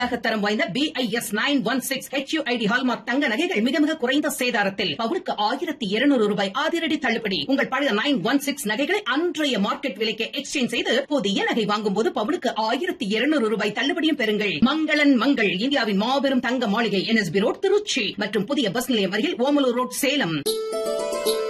தரம் வாய்ந்த BIS 916 HUID hallmark தங்க நகைகள் மிக மிக குறைந்த சேதாரத்தில் பவுனுக்கு 1200 ரூபாய் அதிரடி தள்ளுபடி. உங்கள் பழைய 916 நகைகளை அன்றைய மார்க்கெட் விலைக்கு எக்ஸ்சேஞ்ச் செய்து புதிய நகை வாங்கும் போது பவுனுக்கு 1200 ரூபாய் தள்ளுபடியும் பெறுங்கள். மங்களன் மங்கள், இந்தியாவின் மாபெரும் தங்க மாளிகை, NSB ரோட், திருச்சி மற்றும் புதிய பஸ் நிலையம் அருகில் ஓமலூர் ரோட், சேலம்.